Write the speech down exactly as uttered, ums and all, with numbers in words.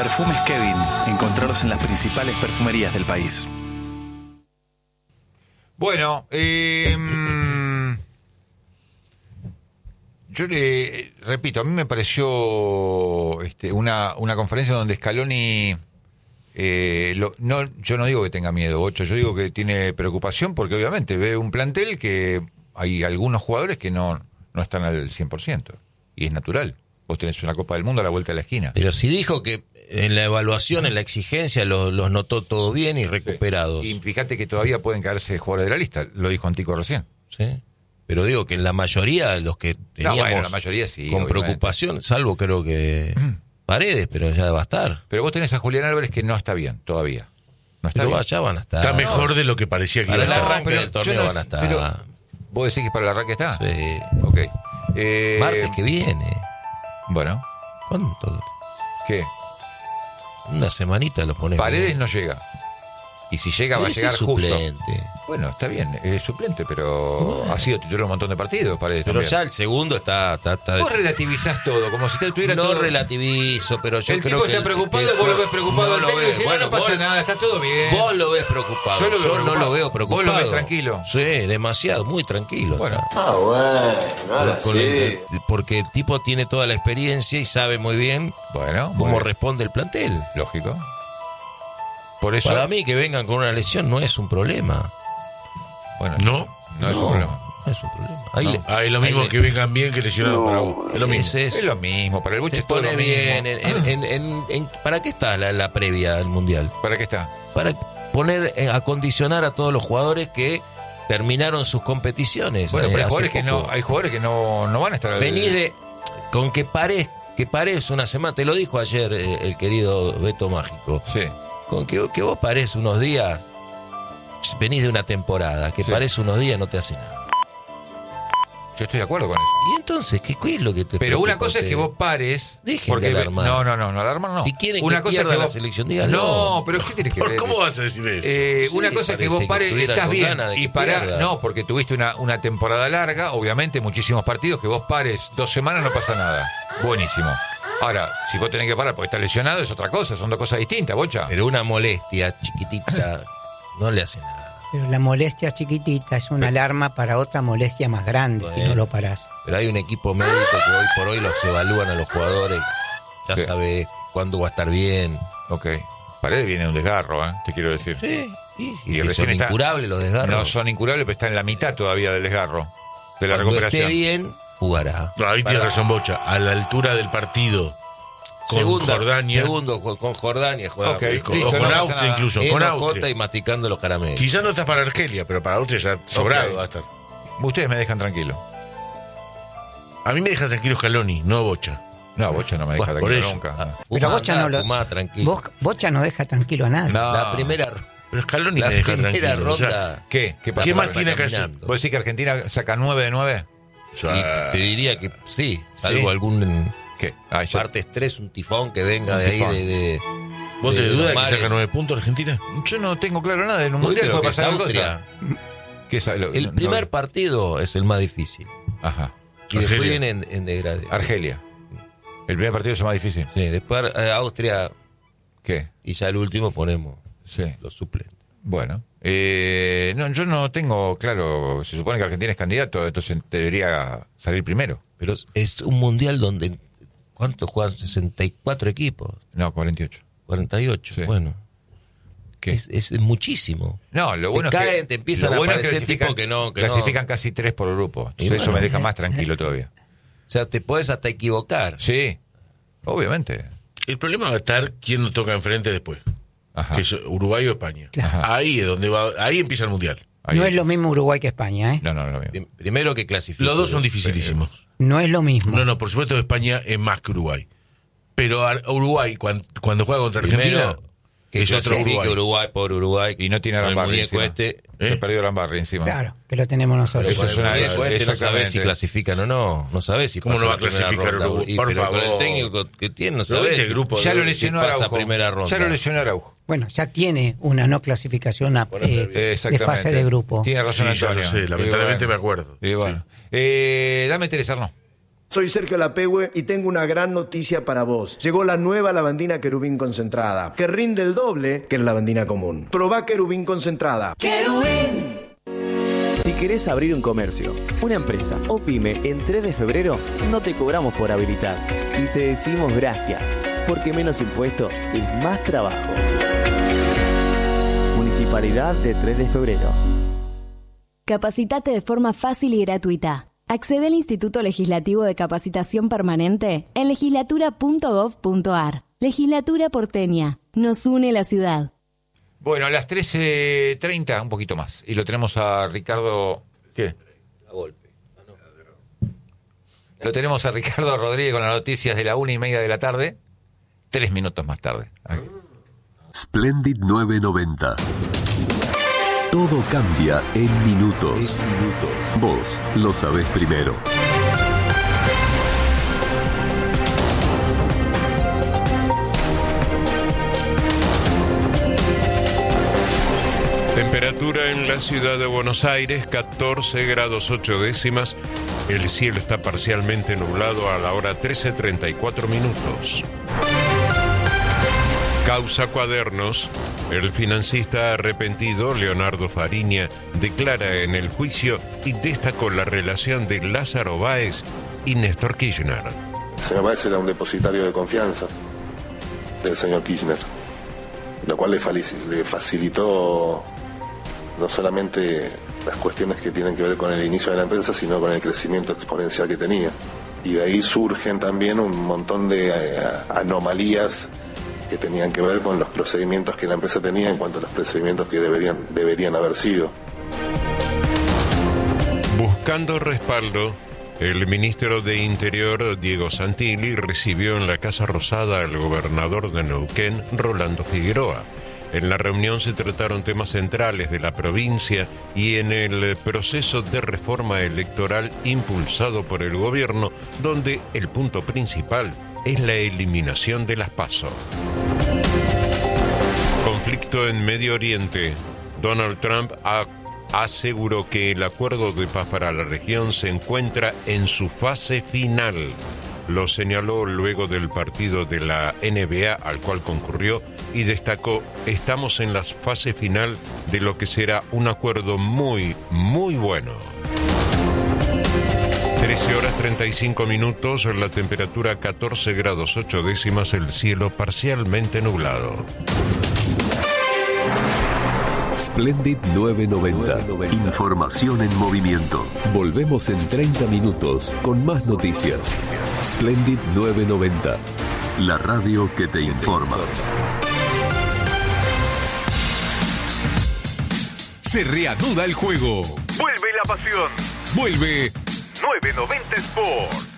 Perfumes Kevin. Encontraros en las principales perfumerías del país. Bueno, eh, yo le repito, a mí me pareció este, una, una conferencia donde Scaloni, eh, lo, no, yo no digo que tenga miedo, Bocha, yo digo que tiene preocupación porque obviamente ve un plantel que hay algunos jugadores que no, no están al cien por ciento y es natural. Vos tenés una Copa del Mundo a la vuelta de la esquina. Pero si dijo que en la evaluación, en la exigencia, los, los notó todo bien y recuperados. Sí. Y fíjate que todavía pueden caerse jugadores de la lista, lo dijo Antico recién. Sí. Pero digo que en la mayoría, los que teníamos no, bueno, la mayoría sí, con obviamente. preocupación, salvo creo que Paredes, pero ya va a estar. Pero vos tenés a Julián Álvarez que no está bien todavía. No está pero bien. ya van a estar. Está mejor no. de lo que parecía que para iba a el estar. arranque pero del torneo no, van a estar. Pero, ¿vos decís que para el arranque está? Sí. Ok. Eh, Martes que viene. Bueno. ¿Cuánto? ¿Qué? Una semanita lo ponemos. Paredes no llega. Y si llega va a Ese llegar es justo. suplente. Bueno, está bien, es suplente, pero bueno. ha sido titular un montón de partidos, Paredes. Pero también. ya el segundo está... está, está Vos relativizás todo, como si te tuviera no todo... relativizo, pero yo el creo tipo que... está el- preocupado, el- vos lo ves preocupado no al lo técnico y ves. dice, Bueno, no, no pasa vos- nada, está todo bien. Vos lo ves preocupado. Yo lo veo Yo no preocupado. lo veo Vos preocupado. lo ves tranquilo. Sí, demasiado, muy tranquilo. Bueno, Ah, bueno, ahora Con sí. el- el- porque el tipo tiene toda la experiencia y sabe muy bien bueno, cómo muy bien. responde el plantel. Lógico. Por eso... Para mí que vengan con una lesión no es un problema. Bueno, No. no es un problema. No es un problema. Ahí No. le- Ah, es lo ahí mismo le- que vengan bien que lesionados No. para vos. Es lo mismo. Ese es- Es lo mismo, para el Boche se es todo pone lo mismo. bien. En, en- en- en- en- ¿Para qué está la, la previa al Mundial? ¿Para qué está? Para poner, eh, acondicionar a todos los jugadores que terminaron sus competiciones. Bueno, eh, pero hay hace jugadores, que poco. no, hay jugadores que no, no van a estar... al- Venís de... Con que pares, que pares una semana, te lo dijo ayer eh, el querido Beto Mágico, Sí. con que, que vos pares unos días, venís de una temporada, que Sí. pares unos días no te hace nada. Yo estoy de acuerdo con eso. Y entonces, ¿qué, qué es lo que te Pero una preocupa cosa es a que ustedes? vos pares... Dejen porque de alarmar. No, no, no, no alarmar no. Si quieren una que cosa pierda es que la vos- selección, díganlo. No, pero ¿qué tienes que ¿Por ver? ¿Cómo vas a decir eso? Eh, Sí, una cosa es que parece vos que pares, estuvieran estás con bien ganas de y que parás, pierda. no, porque tuviste una, una temporada larga, obviamente muchísimos partidos, que vos pares dos semanas no pasa nada. Buenísimo. Ahora, si vos tenés que parar porque estás lesionado es otra cosa, son dos cosas distintas, Bocha. Pero una molestia chiquitita no le hace nada. Pero la molestia chiquitita es una alarma para otra molestia más grande si Bueno. no lo parás. Pero hay un equipo médico que hoy por hoy los evalúan a los jugadores. Ya Sí. sabes cuándo va a estar bien. Ok. Paredes viene de un desgarro, ¿eh? Te quiero decir. Sí, sí. Y Y que recién son está- incurables los desgarros. No son incurables, pero está en la mitad todavía del desgarro, de la Cuando recuperación. esté bien, jugará. No, ahí tiene Para- razón Bocha. A la altura del partido con Segunda- Jordania. Segundo con con Jordania juega. Ok, con, listo, o con no pasa Austria nada. incluso. En Con la cota Austria. y masticando los caramelos. Quizás no está para Argelia, pero para Austria ya sobrado Ok. va a estar. Ustedes me dejan tranquilo. A mí me deja tranquilo Scaloni, no Bocha. No, Bocha no me deja Bueno, por tranquilo eso. nunca. Ah, Pero fumá, Bocha no andá, lo- fumá, tranquilo. Vos- Bocha no deja tranquilo a nadie. No. La primera, Pero Scaloni la me deja primera tranquilo. o sea, ronda. ¿Qué? ¿Qué pasa? ¿Qué más está tiene que hacer? caminando. ¿Vos decís que Argentina saca nueve de nueve? o sea, Y te diría que sí, salvo ¿Sí? algún ¿Qué? Ah, yo, parte estrés, un tifón que venga Un de ahí tifón. de, de- ¿Vos de tenés los duda de que mares. saca nueve puntos Argentina? yo no tengo claro nada. En un Hoy mundial creo puede que es pasar Austria. cosa. ¿Qué es lo- El no- primer no- partido es el más difícil. Ajá. Y después Argelia. viene en, en degradé. Argelia. El primer partido es el más difícil. Sí, después eh, Austria ¿Qué? y ya el último ponemos Sí. los suplentes. Bueno. Eh, no, yo no tengo claro. Se supone que Argentina es candidato, entonces debería salir primero. Pero es- es un mundial donde ¿cuántos juegan? sesenta y cuatro equipos, No, cuarenta y ocho. cuarenta y ocho. Sí. Bueno, ¿Qué? es, es muchísimo. No, lo bueno te es caen, que te empiezan lo a bueno es aparecer clasifican- tipos que no, que no. clasifican casi tres por grupo. Y Entonces eso bueno. me deja más tranquilo todavía. O sea, te puedes hasta equivocar. Sí, obviamente. El problema va a estar quién nos toca enfrente después. Ajá. Que es Uruguay o España. Claro. Ajá. Ahí es donde va, ahí empieza el mundial. Ahí. No es lo mismo Uruguay que España, ¿eh? No, no, no, lo mismo. Prim- Primero que clasifica. Los dos son dificilísimos. No es lo mismo. No, no, por supuesto España es más que Uruguay. Pero a- Uruguay, cuando, cuando juega contra Argentina, Primero que es otro clasifique Uruguay. Uruguay por Uruguay. Y no tiene a Con el Lambarri muñeco encima. este. Se ¿eh? perdió Lambarri encima. Claro, que lo tenemos nosotros. Eso Con es el una- muñeco este no sabés exactamente. si clasifican o no. No sabés si ¿Cómo pasa no va la a primera clasificar ronda. Uruguay? Y- Por pero con el favor. técnico que tiene, no Pero sabés. este grupo Ya de- lo si lesionó pasa Araujo. primera ronda. Ya lo lesionó Araujo. Bueno, ya tiene una no clasificación a- eh, de Exactamente. fase de grupo. Tiene razón Sí, ya lo Antonio. sé, lamentablemente Y bueno. me acuerdo. Y bueno. Eh, dame Teresa, no. Soy Sergio Lapehue y tengo una gran noticia para vos. Llegó la nueva lavandina Querubín concentrada, que rinde el doble que la lavandina común. Probá Querubín concentrada. ¡Querubín! Si querés abrir un comercio, una empresa o pyme en tres de febrero, no te cobramos por habilitar. Y te decimos gracias, porque menos impuestos es más trabajo. Municipalidad de tres de febrero. Capacitate de forma fácil y gratuita. Accede al Instituto Legislativo de Capacitación Permanente en legislatura punto gov punto ar. Legislatura porteña. Nos une la ciudad. Bueno, a las trece treinta, un poquito más. Y lo tenemos a Ricardo... ¿Qué? A golpe. Lo tenemos a Ricardo Rodríguez con las noticias de la una y media de la tarde. Tres minutos más tarde. Aquí. Splendid nueve noventa. Todo cambia en minutos. En minutos. Vos lo sabés primero. Temperatura en la ciudad de Buenos Aires, catorce grados ocho décimas. El cielo está parcialmente nublado a la hora trece treinta y cuatro minutos. Causa Cuadernos. El financista arrepentido Leonardo Fariña declara en el juicio y destacó la relación de Lázaro Báez y Néstor Kirchner. El señor Báez era un depositario de confianza del señor Kirchner, lo cual le facilitó no solamente las cuestiones que tienen que ver con el inicio de la empresa, sino con el crecimiento exponencial que tenía. Y de ahí surgen también un montón de eh, anomalías que tenían que ver con los procedimientos que la empresa tenía en cuanto a los procedimientos que deberían, deberían haber sido. Buscando respaldo, el ministro de Interior, Diego Santilli, recibió en la Casa Rosada al gobernador de Neuquén, Rolando Figueroa. En la reunión se trataron temas centrales de la provincia y en el proceso de reforma electoral impulsado por el gobierno, donde el punto principal es la eliminación de las PASO. Conflicto en Medio Oriente. Donald Trump ha aseguró que el acuerdo de paz para la región se encuentra en su fase final. Lo señaló luego del partido de la N B A al cual concurrió y destacó: estamos en la fase final de lo que será un acuerdo muy, muy bueno. trece horas treinta y cinco minutos, la temperatura catorce grados ocho décimas, el cielo parcialmente nublado. Splendid nueve noventa. Información en movimiento. Volvemos en treinta minutos con más noticias. Splendid nueve noventa. La radio que te informa. Se reanuda el juego. Vuelve la pasión. Vuelve nueve noventa Sport.